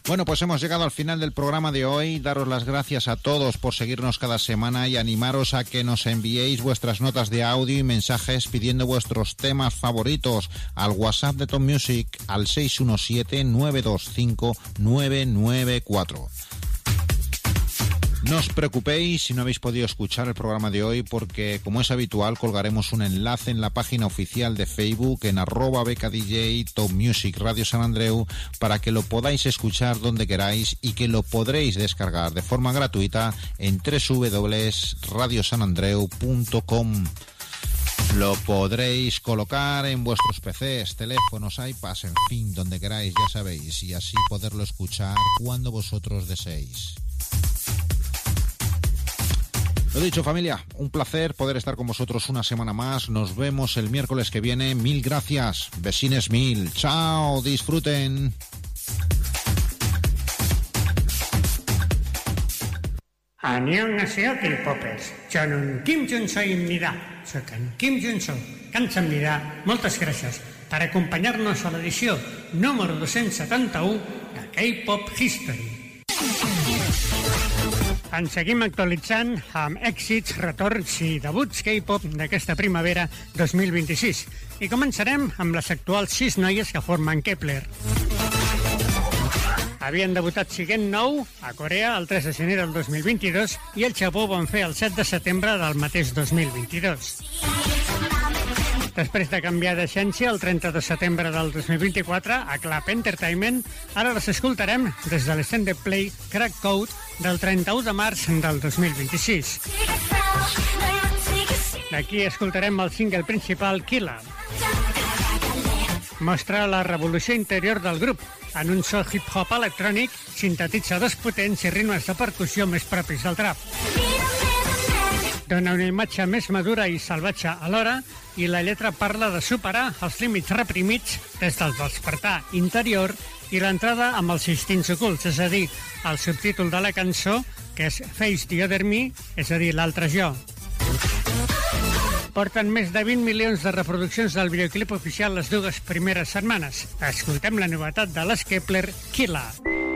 Bueno, pues hemos llegado al final del programa de hoy. Daros las gracias a todos por seguirnos cada semana y animaros a que nos enviéis vuestras notas de audio y mensajes pidiendo vuestros temas favoritos al WhatsApp de Top Music al 617-925-994. No os preocupéis si no habéis podido escuchar el programa de hoy porque, como es habitual, colgaremos un enlace en la página oficial de Facebook en @becadj Top Music Radio San Andreu para que lo podáis escuchar donde queráis y que lo podréis descargar de forma gratuita en www.radiosanandreu.com. Lo podréis colocar en vuestros PCs, teléfonos, iPads, en fin, donde queráis, ya sabéis, y así poderlo escuchar cuando vosotros deseéis. Lo dicho, familia, un placer poder estar con vosotros una semana más. Nos vemos el miércoles que viene. Mil gracias. Besines mil. Chao, disfruten. 안녕하세요, K-popers. 저는 김준서입니다. Soc en Kim Junso. 감사합니다. Moltes gràcies per acompanyar-nos a l'edició número 271 de K-Pop History. Ens seguim actualitzant amb èxits, retorns i debuts K-pop d'aquesta primavera 2026. I començarem amb les actuals 6 noies que formen Kep1er. Havien debutat siguent nou a Corea el 3 de gener del 2022 i el Japó van fer el 7 de setembre del mateix 2022. Després de canviar d'agència el 30 de setembre del 2024 a Clap Entertainment, ara les escoltarem des de l'Extended Play Crack Code del 31 de març del 2026. D'aquí escoltarem el single principal Killer. Mostra la revolució interior del grup en un so hip-hop electrònic, sintetitzadors potents i ritmes de percussió més propis del trap. Dona una imatge més madura i salvatge alhora i la lletra parla de superar els límits reprimits des del despertar interior i l'entrada amb els instints ocults, és a dir, el subtítol de la cançó, que és Face the Other Me, és a dir, l'altre jo. Porten més de 20 milions de reproduccions del videoclip oficial les dues primeres setmanes. Escoltem la novetat de les Kep1er, Killer.